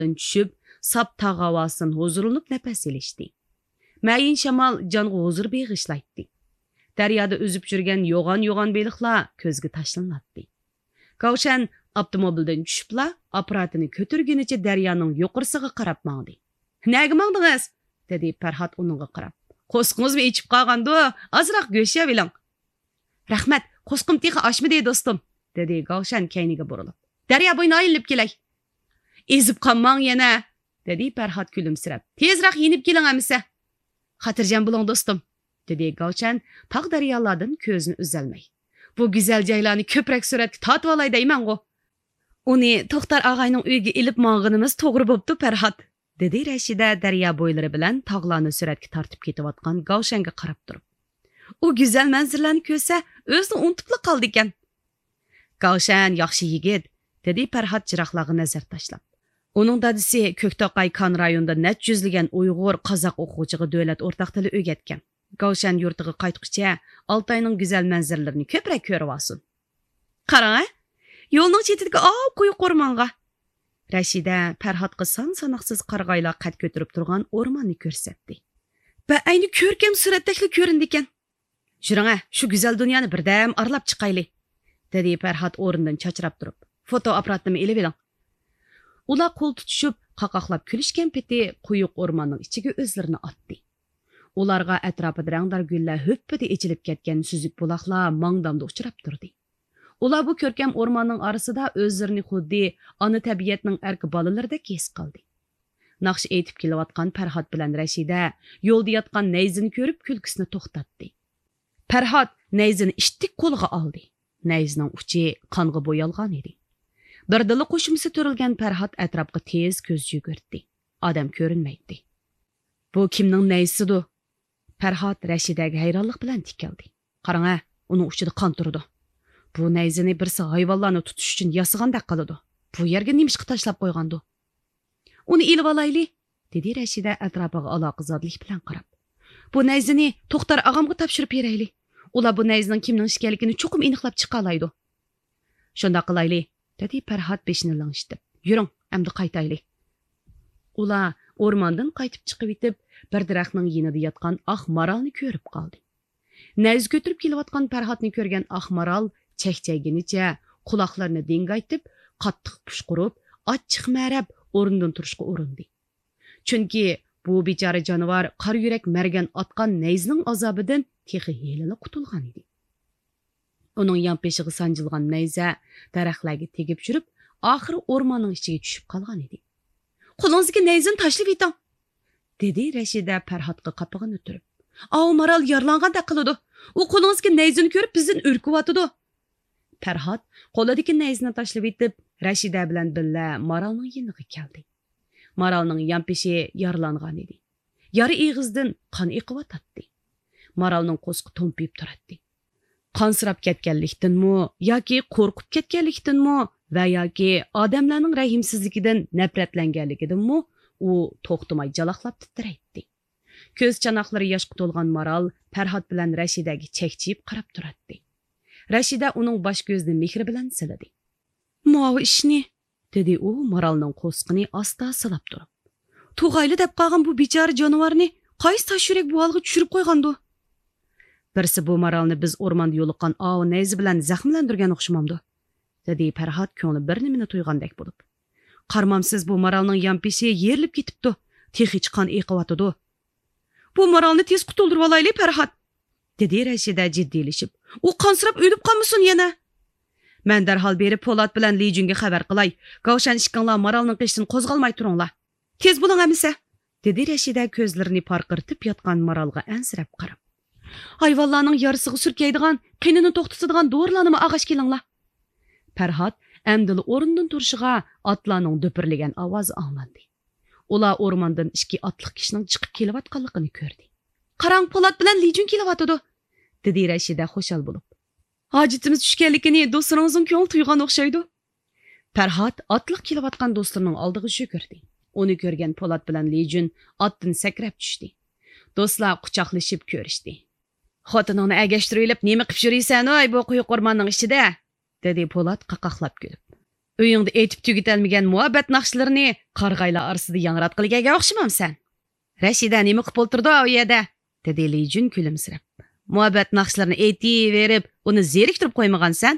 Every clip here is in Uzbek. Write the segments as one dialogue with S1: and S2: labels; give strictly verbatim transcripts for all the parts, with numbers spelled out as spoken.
S1: atdan tushib, sap tog' havosin huzurlanib nafas ilishdi. Mayin shamol jonga huzur beg'ishlaydi. Daryoda o'zib yurgan yo'g'on-yo'g'on beliqlar ko'zga tashlanadi. Kavshan avtomobildan tushibla apparatini ko'targunicha daryoning yuqorisiga qarab mangdi. "Nega mangdingiz?" dedi Farhod uningga qarab. "Qo'sqingizni ichib qolgandi, azroq go'sht yeb iling." "Rahmat, qo'sqim texi oshmidi do'stim", dedi Kavshan kayniga burilib. "Daryo bo'yini aylanib kelay." "Ezib qolmang yana", dedi Farhod kulimsirab. "Tezroq yenib keling amisa." "Xotirjam bo'ling do'stim", dedi Kavshan tog' daryolardan ko'zini uzalmay. "Bu go'zal joylarni ko'proq suratga tortib olay deyman-ku." "Uni To'xtar og'ayning uyiga ilib mong'inimiz to'g'ri bo'pti, Farhod", dedi Rashida daryo bo'ylari bilan tog'larni suratga tortib ketayotgan Kavshanga qarab turib. "U go'zal manzarlarni ko'rsa, o'zini unutib qoldi ekan." "Kavshan yaxshi yigit", dedi Farhod jiroqlarga nazar tashlab. Uning dadisi Ko'ktoqay kon rayonida net yuzlagan Uyg'ur, qozoq o'quvchiga davlat o'rtaq tili o'rgatgan. Kavshan yurtiga qaytqicha Oltoyning go'zal manzaralarini ko'proq ko'rib olsin. "Qarang, yo'lning chetidagi ov quyuq o'rmonga." Rashida Farhodga son-sanoqsiz qarg'aylar qad ko'tarib turgan o'rmonni ko'rsatdi. "Ba ayni ko'rkam suratdagi ko'rindi ekan. Juring, shu go'zal dunyoni birdam aralab chiqayli", dedi Farhod o'rnidan chachrab turib. "Foto apparatini ilib oling." Ular qo'l tutishib, qaqoqlab kulishgan peti quyuq o'rmonning ichiga o'zlarini otdi. Ularga atrofida rangdor gullar höppida ichilib ketgan suzuk buloqlar mangdamda uchrab turdi. Ular bu ko'rkam o'rmonning orasida o'zlarini xuddi ona tabiatning erki bolalaridek his qildi. Naqsh aytib kelayotgan Farhod bilan Rashida yo'lda yotgan nayzini ko'rib kulkisini to'xtatdi. Farhod nayzini ishtik qo'lga oldi. Nayzning uchi qonga bo'yalgan edi. Birdili qo'shimsi turilgan Farhod atrofga tez ko'z yugurtdi. Odam ko'rinmaydi. "Bu kimning nayzisidir?" Farhod Rashidaga hayronlik bilan tikildi. "Qarang, uning uchida qon turdi. Bu nayzini birsi hayvonlarni tutish uchun yasagandek qiladi. Bu yerga nimishqa tashlab qo'ygandi?" "Uni ilib olayli", dedi Rashida atrofiga aloqazodlik bilan qarab. "Bu nayzini To'xtar og'amga topshirib berayli. Ular bu nayzining kimning ishkanligini cho'qim aniqlab chiqa oladi." "Shunda qilayli", dedi Farhod beshini lang'ishtirib. "Yuring, endi qaytayli." Ular o'rmondan qaytib chiqib yetib, bir daraxtning yonida yotgan oq maralni ko'rib qoldi. Nayz ko'tirib kelayotgan Farhodni ko'rgan oq maral chekchayginicha quloqlarini dengaytib, qattiq pushqurib, ochiq marab o'rnidan turishga urindi. Chunki bu bechora jonivor qor yurak margan otgan nayzning azobidan texi helili qutulgan edi. Uning yon peshiga sanjilgan nayza daraxtlarga tegib yurib, oxiri o'rmonning ichiga tushib qolgan edi. "Qo'lingizga nayzini tashlab eting", dedi Rashida Farhodga qapig'ini turib. "Ov maral yaralangandek qiladi. U qo'lingizga nayzini ko'rib bizdan urkiyotidi." Farhod qo'lidagi nayzini tashlab etib, Rashida bilan birga maralning yoniga keldi. Maralning yon peshi yaralangan edi. Yara eg'izdan qon eqiyotdi. Maralning qo'sqi to'mpib turadi. Qansirab ketganlikdanmi yoki qo'rqib ketganlikdanmi va yoki odamlarning rahimsizligidan nafratlanganligidanmi u to'xtamay jaloqlab titraydi. Ko'z chanoqlari yoshga to'lgan Maral Farhod bilan Rashidaga chekchiyib qarab turadi. Rashida uning bosh ko'zini mehr bilan siladi. "Mo'v ishni", dedi u Maralning qo'sqini asta silab turib. "Tug'ayli deb qolgan bu bechora jonivorni qaysi tosh yurak bu holga tushirib qo'ygandi?" "Birsi bu Maralni biz o'rmonda yo'liqqan ov nayzi bilan zaxmlantirgan o'xshamamdi", dedi Farhod ko'ngli bir nimani to'ygandek bo'lib. "Qarmamsiz bu Maralning yon peshi yerilib ketibdi. Texi chiqqan eqiyotidi. Bu Maralni tez qutuldirib olaylik, Farhod", dedi Rashida jiddiylashib. "U qansirab o'lib qolmasin yana." "Men darhol berib Po'lat bilan Lijunga xabar qilay. Kavshan ishqinglar Maralning qishidan qo'zg'almay turinglar. Tez bo'ling amisa", dedi Rashida ko'zlarini parqirtib yotgan Maralga ansirab qarab. "Hayvonlarning yarisiga surkaydigan, qinini to'xtatadigan dorilarni og'ash kelinglar." Farhod amdili o'rnidan turishiga otlarning do'pirlagan ovozi anglandi. Ular o'rmondan ikki otliq kishining chiqib kelayotganligini ko'rdi. "Qarang, Po'lat bilan Lijun kelyotidi", dedi Rashida xushal bo'lib. "Hojatimiz tushganligini do'stlaringizning ko'ngli tuygan o'xshaydi." Farhod otliq kelayotgan do'stlarining oldiga yugurdi. Uni ko'rgan Po'lat bilan Lijun otdan sakrab tushdi. Do'stlar quchoqlashib ko'rishdi. "Xotiningni agashtirib, nima qilib yuriysan, oy bu quyuq o'rmonning ichida?" dedi Po'lat qaqoqlab kulib. Uyingda aytib tugatilmagan muhabbat naqshlarini qarg'aylar orasida yangratqilgaga o'xshamamsan. Rashida nima qilib o'tirdi u yerda? Dedi Lijun kulimsirab. Muhabbat naqshlarini aytib, uni zeriktirib qo'ymagansan?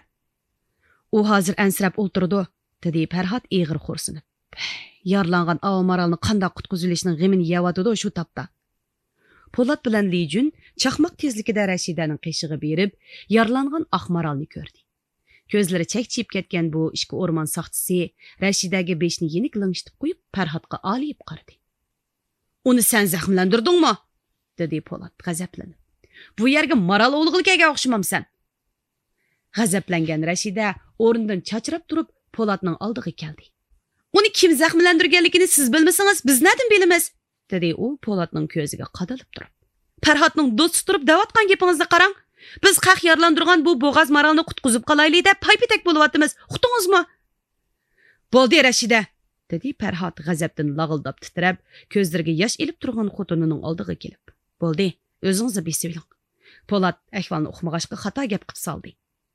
S1: U hozir ansirab o'tirdi, dedi Farhod ig'ir xo'rsinib. Yarlangan Maralni qanday qutqizilishning g'imini yeyotdi shu tapda. Po'lat bilan Lijun chaqmoq tezligida Rashidaning qishig'i berib, yarlangan Maralni ko'rdi. Ko'zlari chakchib ketgan bu ishki o'rmon soqchisi Rashidaga beshni yenik lingshitib qo'yib, Farhodga olib qaradi. Uni sen zaxmlandirdingmi? dedi Po'lat g'azablanib. Bu yerga Maral o'g'ilga o'xshamamsan. G'azablangan Rashida o'rnidan chachrab turib Po'latning oldiga keldi. Uni kim zaxmlandirganligini siz bilmasangiz, biz neden bilamiz? dedi u Po'latning ko'ziga qadalib turib. Farhodning do'sti turib davatgan gapingizni qarang. Biz qaq yarlandirgan bu bo'g'az Maralni qutqizib qolaylik deb paypitak bo'lyapmiz. Uqdingizmi? Bo'ldi Rashida, dedi Farhod g'azabdan lag'ildab titrab, ko'zlariga yosh elib turgan xotinining oldiga kelib. Bo'ldi, o'zingizni besiling. Po'lat ahvolni uqmag'ashqa xato gap qilib soldi.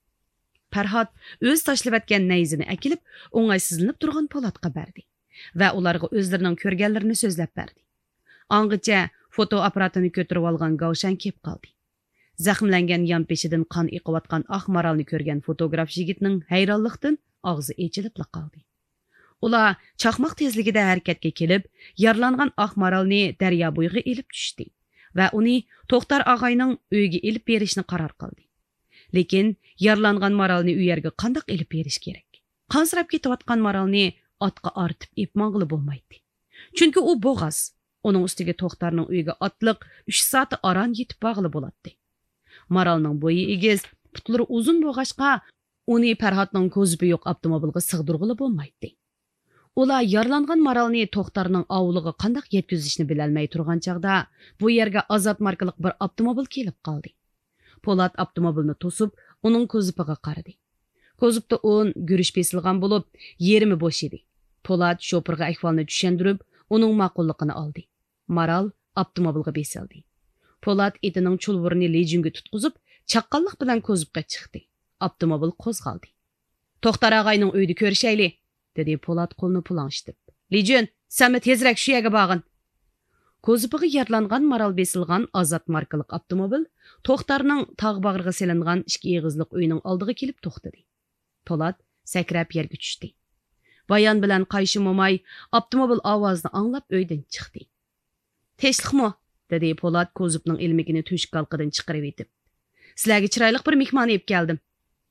S1: Farhod o'z tashlavatgan nayzini akilib, o'ng'aysizlanib turgan Po'latga berdi va ularga o'zlarining ko'rganlarini so'zlab berdi. Angacha fotoapparatini ko'tarib olgan Gavshan kelib qoldi. Zaxmlangan yon peshidan qon iqiyotgan Maralni ko'rgan fotograf yigitning hayronlikdan og'zi echilib qoldi. Ular chaqmoq tezligida harakatga kelib, yarlangan Maralni daryo bo'yiga elib tushdi va uni To'xtar og'ayning uyiga elib berishni qaror qildi. Lekin yarlangan Maralni u yerga qanday elib berish kerak? Qansirab ketayotgan Maralni otga ortib epmang'ili bo'lmaydi. Chunki u bo'g'az. Uning ustiga To'xtarning uyiga otliq uch soat aran yetib bog'li bo'ladi. Maralning bo'yi egiz, putlari uzun bo'lg'achqa, uni Farhodning ko'zi yo'q avtomobilga sig'dirg'ili bo'lmaydi. Ular yarlangan Maralni To'xtarning ovuliga qanday yetkazishni bilolmay turgan chaqda, bu yerga Azot markali bir avtomobil kelib qoldi. Po'lat avtomobilni to'sib, uning ko'zipiga qaradi. Ko'zipda o'n gurish besilgan bo'lib, yerimi bo'sh edi. Po'lat shopirga ahvolni tushuntirib, uning ma'qulligini oldi. Maral avtomobilga besildi. Po'lat etining chulvurini Lijunga tutqizib, chaqqonlik bilan ko'zipga chiqdi. Avtomobil qo'zg'aldi. To'xtar og'ayning uyida ko'rishayli, dedi Po'lat qo'lni pulanshitib. Lijun, sen tezroq shu yerga borgin. Ko'zipiga yarlangan Maral besilgan Azot markali avtomobil To'xtarning tog' bag'riga selingan ikki egizlik uyining oldiga kelib to'xtadi. Po'lat sakrab yerga tushdi. Bayon bilan Qayshi mo'may avtomobil ovozini anglab uydan chiqdi. Tinchlikmi? dedi Po'lat ko'zipning ilmigini to'shik qalqidan chiqarib etib. Sizlarga chiroyli bir mehmon olib keldim.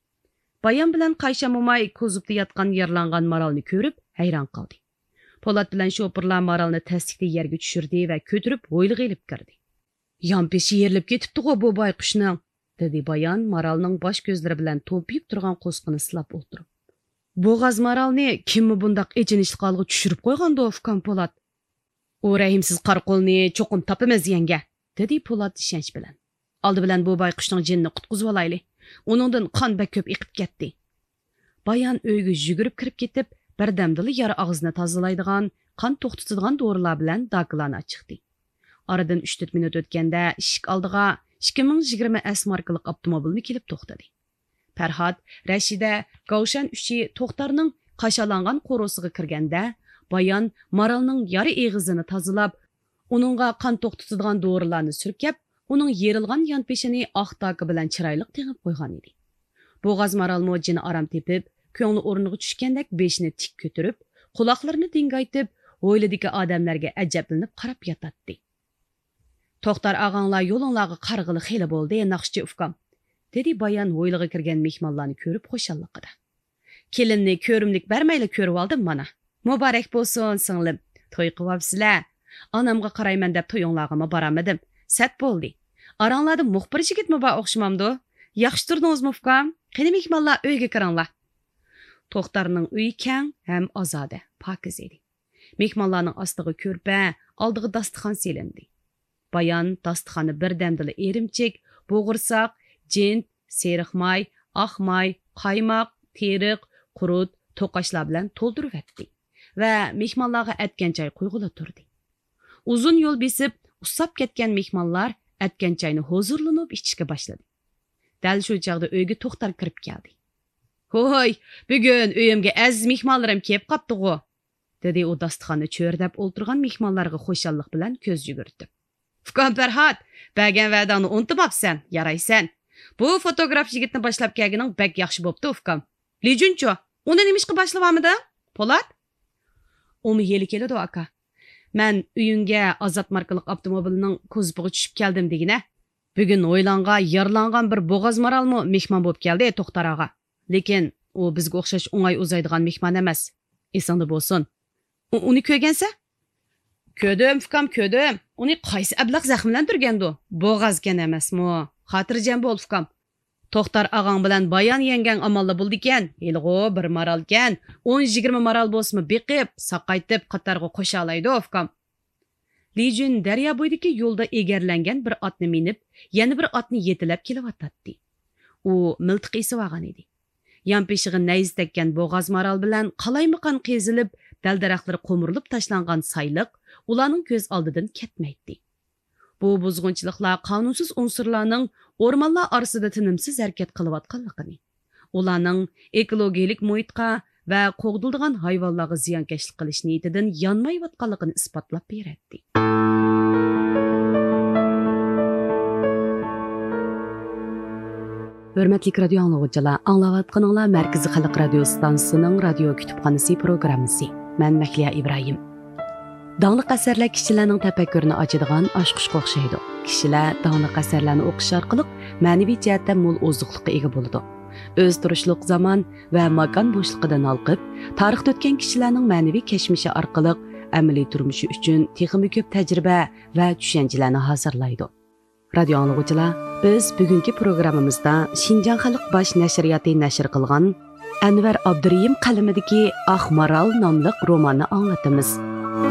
S1: Bayon bilan Qayshi mo'may ko'zipda yotgan yarlangan Maralni ko'rib hayron qoldi. Po'lat bilan shopirlar Maralni tasdiqda yerga tushirdi va ko'tirib o'yliga ilib kirdi. Yonpeshi yerilib ketibdi-ku bu boyqushning, dedi Bayon Maralning bosh ko'zlari bilan to'mpiyib turgan qo'sqini silab o'tirib. Bo'g'az Maralni kimmi bundaq echinishli qalga tushirib qo'ygandi ofkan Po'lat? U rahimsiz qarqolni cho'qim topamiz yanga, dedi Po'lat ishonch bilan. Oldi bilan bu boyqushning jinni qutqizib olayli. Uningdan qon bak ko'p iqib ketdi. Bayon uyga yugurib kirib ketib, birdamdili yara og'zini tozalaydigan, qon to'xtatadigan dorilar bilan daklarni chiqdi. Aradan uch to'rt minut o'tganda eshik oldiga ikki ming yigirma S markali avtomobilni kelib to'xtadi. Farhod, Rashida, Gavshan uchi To'xtarning qashalangan qo'rosiga kirganda, Bayon Maralning yara eg'izini tozalab, uningga qon to'xtatadigan dorilarni surkab, uning yerilgan yon peshini oq doki bilan chiroyli tengib qo'ygan edi. Bo'g'az Maral mojini aram tepib, ko'ngli o'rniga tushgandek beshini tik ko'tarib, quloqlarini dingaytib, o'yladagi odamlarga ajablanib qarab yotadi. To'xtar og'anglar yo'linglarga qarg'ili xeli bo'ldi, naqshchi ufkam, dedi Bayon o'yliga kirgan mehmonlarni ko'rib xo'shalliqida. Kelinni ko'rimlik bermayli ko'rib oldim mana. Muborak bo'lsin singlim, to'y qilibsizlar. Onamga qarayman deb to'yinglarga boramadim. Sat bo'ldi. Aranglarda muxbir yigitmi bor o'xshamamdi? Yaxshi turdingizmi ufkam? Qani mehmonlar uyga kiringlar. To'xtarning uyi keng ham ozoda, pokiz edi. Mehmonlarning ostiga ko'rpa, oldiga dasturxon selindi. Bayon dasturxonni birdamdili erimchik, bo'g'irsoq, jint, seriq may, oq may, qaymoq, teriq, qurut, to'qashlar bilan to'ldirib etdi va mehmonlarga atgan choy qo'yg'ili turdi. Uzun yo'l besib, usab ketgan mehmonlar atgan choyni huzurlanib ichishga boshladi. Dal shu chog'da uyga To'xtar kirib keldi. Hoy, bugun uyimga aziz mehmonlarim kelib qapti-g'u, dedi u dasturxonni cho'rdab o'ltirgan mehmonlarga xo'shallik bilan ko'z yugurtib. Ukam Farhod, bergan va'dangni unutmabsan, yaraysan. Bu fotograf yigitni boshlab kelganing bak yaxshi bo'pti, ukam. Lijuncho, uni nima ishga boshlamamidi? Po'lat? Umi yeli keladi aka. Men uyingga Azat markalik avtomobilining ko'zbug'i tushib keldim degina. Bugun o'ylangan, yarlangan bir bo'g'az maralmi mehmon bo'lib keldi To'xtar og'a. Lekin u bizga o'xshash o'ng'ay uzaydigan mehmon emas. Esingda bo'lsin. Uni ko'rgansa? Ko'rdim, ukam, ko'rdim. Uni qaysi ablag' zaxmlantirgandi? Bo'g'azgan emasmi? Xotirjam bo'l, ukam. To'xtar og'ang bilan bayon yengan amalda bo'ldi ekan. Elg'o bir maral ekan. o'n yigirma maral bo'lsimi beqib, saqaytib qatarga qo'sha olaydi, ukam. Lijun daryo bo'yidagi yo'lda egarlangan bir otni minib, yana bir otni yetilab kelyotdi. U miltiq esib olgan edi. Yan peshig'i nayz tekkan bo'g'az maral bilan qalaymiqan qezilib, dal-daraxtlari qo'murilib tashlangan sayliq ularning ko'z oldidan ketmaydi. Bu buzg'unchiliklar qonunsiz unsurlarning o'rmonlar orasida tinimsiz harakat qilayotganligini, ularning ekologik muhitga va qo'g'dildigan hayvonlarga ziyonkashlik qilish niyatidan yonmayotganligini isbotlab beradi. Hörmətli radio anlıqçılar, anlayatqanыңlar Mərkəzi Xalq Radio Stansiyasının radio kütüpxanası proqramısı. Mən Məhliya İbrahim. Dağlıq əsərlər kişilərin təfəkkürünü açıdığan aşqışqa oxşaydı. Kişilər dağlıq əsərlərini oxuş arqılıq mənəvi cəhətdən mol ozluqlıqqa ega boludu. Öz turuşluq zaman və makan boşluğundan alqıb, tarixdə ötən kişilərin mənəvi keçmişi arqılıq əməli turmuşu üçün texmi köp təcrübə və düşüncələrini hazırlaydı. Radio anlıqçılar, biz bugünkü proqramımızda Şinjan Xalq Baş Nəşriyyatı nəşr qılğan Anvar Abdurayim qalamidagi Aq Maral nomli romanni anlatamiz.